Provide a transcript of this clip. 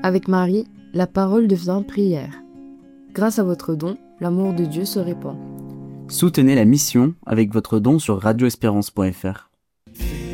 Avec Marie, la parole devient prière. Grâce à votre don, l'amour de Dieu se répand. Soutenez la mission avec votre don sur radioespérance.fr.